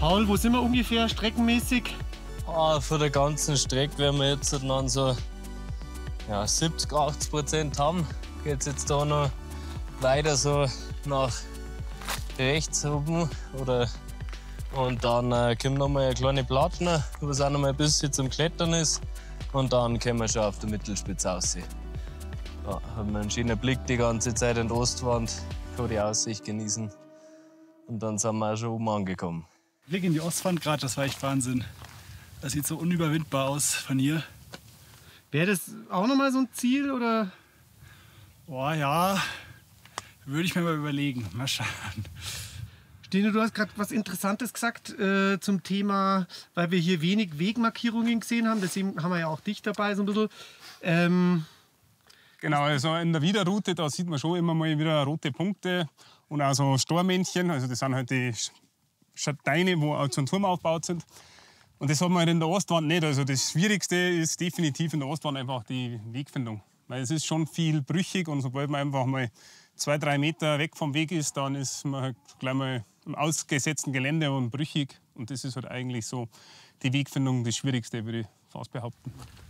Paul, wo sind wir ungefähr streckenmäßig? Für die ganzen Strecke werden wir jetzt dann so 70–80% haben. Geht es jetzt da noch weiter so nach rechts oben und dann kommt noch mal eine kleine Platten, wo es auch noch mal ein bisschen zum Klettern ist. Und dann können wir schon auf der Mittelspitze aussehen. Ja, haben wir einen schönen Blick die ganze Zeit in die Ostwand, kann die Aussicht genießen. Und dann sind wir auch schon oben angekommen. Blick in die Ostwand gerade, das war echt Wahnsinn. Das sieht so unüberwindbar aus von hier. Wäre das auch noch mal so ein Ziel, oder? Oh ja, würde ich mir mal überlegen. Mal schauen. Stine, du hast gerade was Interessantes gesagt zum Thema, weil wir hier wenig Wegmarkierungen gesehen haben. Deswegen haben wir ja auch dich dabei so ein bisschen. Genau, also in der Wiederroute, da sieht man schon immer mal wieder rote Punkte und auch so Stormännchen. Also das sind halt die Steine, wo auch zum Turm aufgebaut sind. Und das hat man halt in der Ostwand nicht. Also das Schwierigste ist definitiv in der Ostwand einfach die Wegfindung. Weil es ist schon viel brüchig und sobald man einfach mal 2–3 Meter weg vom Weg ist, dann ist man halt gleich mal im ausgesetzten Gelände und brüchig. Und das ist halt eigentlich so die Wegfindung das Schwierigste, würde ich fast behaupten.